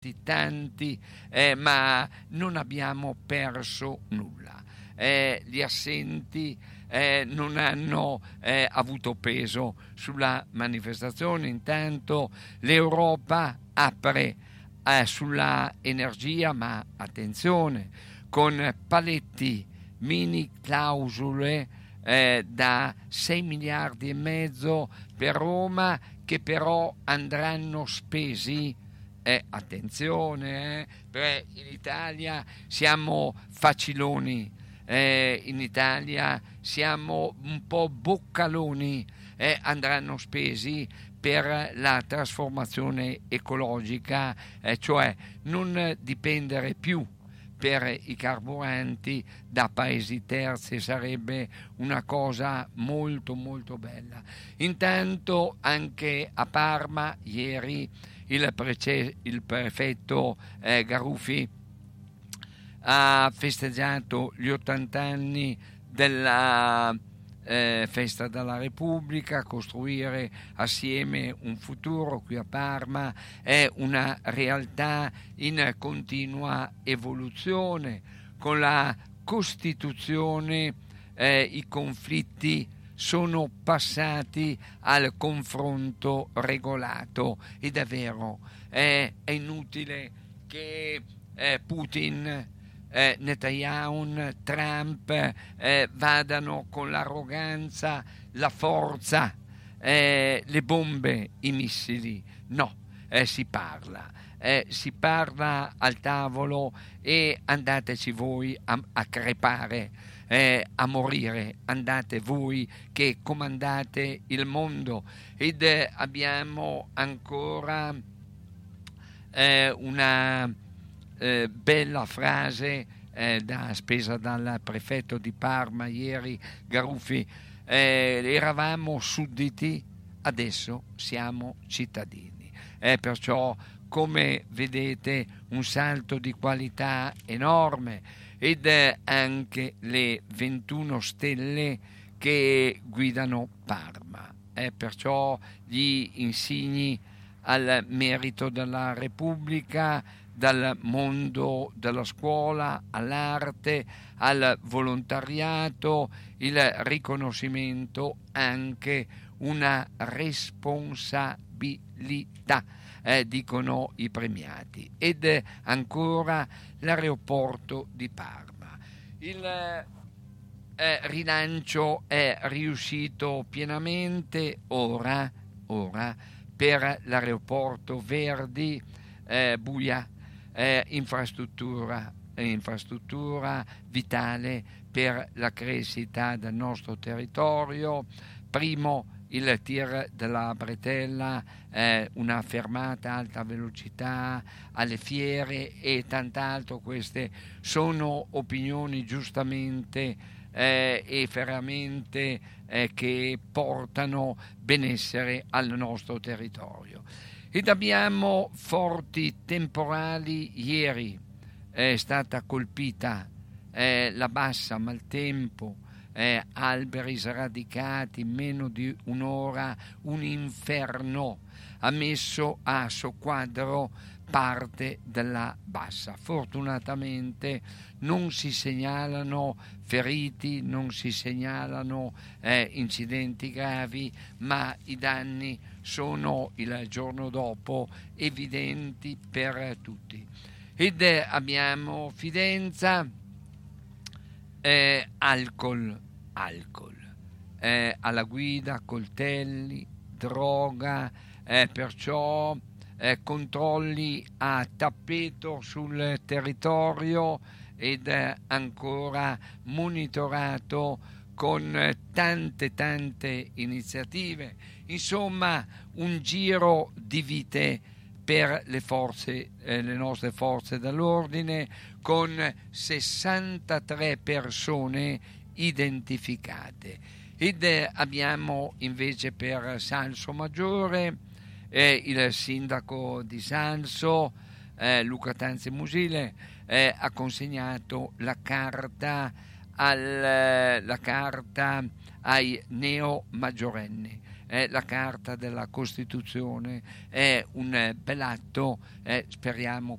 tanti, ma non abbiamo perso nulla. Gli assenti non hanno avuto peso sulla manifestazione. Intanto l'Europa apre sulla energia, ma attenzione, con paletti, mini clausole da 6 miliardi e mezzo per Roma, che però andranno spesi. Attenzione, perché in Italia siamo faciloni, in Italia siamo un po' boccaloni, andranno spesi per la trasformazione ecologica, cioè non dipendere più per i carburanti da paesi terzi. Sarebbe una cosa molto molto bella. Intanto anche a Parma ieri il prefetto Garuffi ha festeggiato gli 80 anni della festa della Repubblica. Costruire assieme un futuro qui a Parma è una realtà in continua evoluzione. Con la Costituzione i conflitti sono passati al confronto regolato, ed è vero, è inutile che Putin, Netanyahu, Trump vadano con l'arroganza, la forza, le bombe, i missili. No, si parla al tavolo, e andateci voi a crepare, a morire, andate voi che comandate il mondo. Ed abbiamo ancora una bella frase spesa dal prefetto di Parma ieri, Garuffi: eravamo sudditi, adesso siamo cittadini. Perciò, come vedete, un salto di qualità enorme, ed anche le 21 stelle che guidano Parma. Perciò gli insigni al merito della Repubblica, dal mondo della scuola all'arte, al volontariato, il riconoscimento, anche una responsabilità, dicono i premiati. Ed ancora l'aeroporto di Parma. Il rilancio è riuscito pienamente ora per l'aeroporto Verdi, Buia, infrastruttura vitale per la crescita del nostro territorio. Primo, il tir della bretella, una fermata a alta velocità alle fiere e tant'altro. Queste sono opinioni giustamente e fermamente che portano benessere al nostro territorio. Ed abbiamo forti temporali. Ieri è stata colpita la Bassa, maltempo, alberi sradicati, in meno di un'ora un inferno ha messo a soqquadro parte della Bassa. Fortunatamente non si segnalano feriti, non si segnalano incidenti gravi, ma i danni sono il giorno dopo evidenti per tutti. Ed abbiamo Fidenza, alcol, alla guida, coltelli, droga, perciò controlli a tappeto sul territorio, ed ancora monitorato con tante iniziative. Insomma, un giro di vite per le nostre forze dell'ordine, con 63 persone identificate. Ed abbiamo invece per Salsomaggiore il sindaco di Salso, Luca Tanzi Musile, ha consegnato la carta ai neo maggiorenni. la Carta della Costituzione è un bel atto, speriamo